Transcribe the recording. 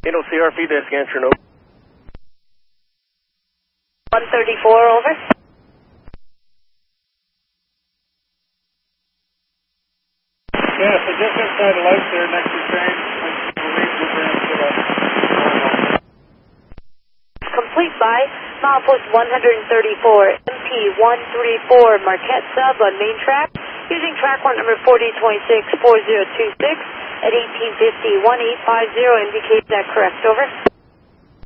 Handle CRF desk answer, no. 134, over. Yeah, so just inside the lights there next to the train. Complete by milepost 134, MP134, Marquette sub on main track, using track one number 4026-4026 at 1850-1850, indicate that correct, over.